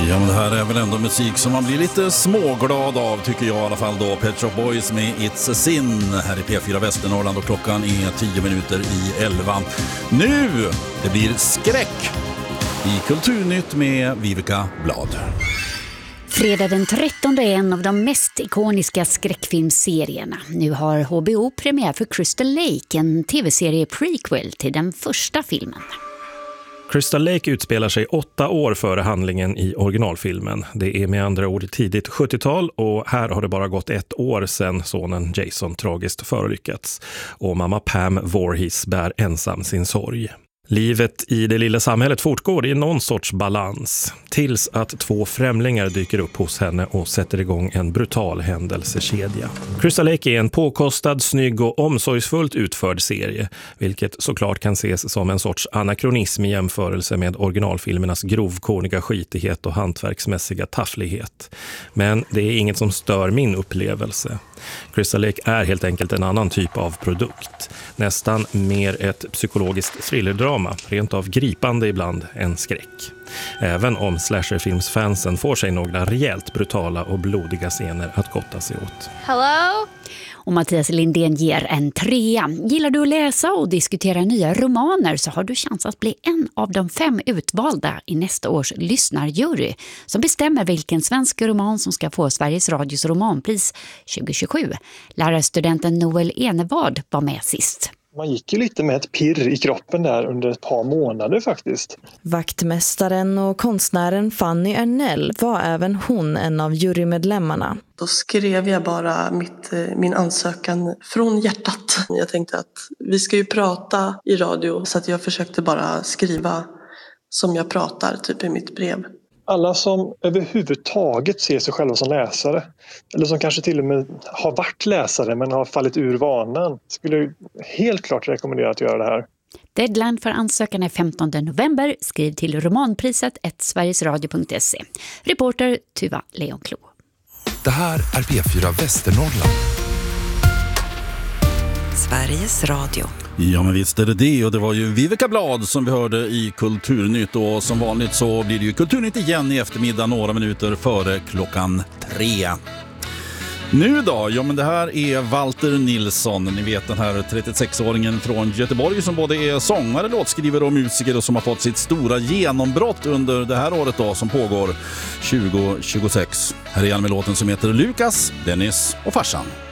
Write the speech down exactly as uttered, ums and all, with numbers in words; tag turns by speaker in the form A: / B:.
A: Ja, men det här är väl ändå musik som man blir lite småglad av, tycker jag i alla fall då. Pet Shop Boys med It's a Sin här i P fyra Västernorrland, och klockan är tio minuter i elva. Nu, det blir skräck i Kulturnytt med Vivica Blad.
B: Fredag den trettonde är en av de mest ikoniska skräckfilmserierna. Nu har H B O premiär för Crystal Lake, en tv-serie prequel till den första filmen.
C: Crystal Lake utspelar sig åtta år före handlingen i originalfilmen. Det är med andra ord tidigt sjuttiotal, och här har det bara gått ett år sedan sonen Jason tragiskt förolyckats. Och mamma Pam Voorhees bär ensam sin sorg. Livet i det lilla samhället fortgår i någon sorts balans, tills att två främlingar dyker upp hos henne och sätter igång en brutal händelsekedja. Crystal Lake är en påkostad, snygg och omsorgsfullt utförd serie, vilket såklart kan ses som en sorts anakronism i jämförelse med originalfilmernas grovkorniga skitighet och hantverksmässiga tafflighet. Men det är inget som stör min upplevelse. Crystal Lake är helt enkelt en annan typ av produkt. Nästan mer ett psykologiskt thrillerdrama, rent av gripande ibland än skräck. Även om slasherfilmsfansen får sig några rejält brutala och blodiga scener att gotta sig åt.
B: Hello? Och Mattias Lindén ger en trea. Gillar du att läsa och diskutera nya romaner, så har du chans att bli en av de fem utvalda i nästa års lyssnarjury som bestämmer vilken svensk roman som ska få Sveriges Radios romanpris tjugo tjugosju. Lärarstudenten Noel Enevard var med sist.
D: Man gick ju lite med ett pirr i kroppen där under ett par månader faktiskt.
E: Vaktmästaren och konstnären Fanny Ernell var även hon en av jurymedlemmarna.
F: Då skrev jag bara mitt, min ansökan från hjärtat. Jag tänkte att vi ska ju prata i radio, så att jag försökte bara skriva som jag pratar, typ i mitt brev.
D: Alla som överhuvudtaget ser sig själva som läsare, eller som kanske till och med har varit läsare men har fallit ur vanan, skulle helt klart rekommendera att göra det här.
B: Deadline för ansökan är femtonde november. Skriv till romanpriset at sverigesradio punkt se. Reporter Tuva Leonklo.
G: Det här är P fyra Västernorrland.
H: Sveriges Radio.
A: Ja, men visst är det det, och det var ju Vivica Blad som vi hörde i Kulturnytt, och som vanligt så blir det ju Kulturnytt igen i eftermiddag några minuter före klockan tre. Nu då? Ja, men det här är Walter Nilsson, ni vet den här trettiosex-åringen från Göteborg som både är sångare, låtskrivare och musiker, och som har fått sitt stora genombrott under det här året då som pågår tjugo tjugosex. Här är han med låten som heter Lukas, Dennis och farsan.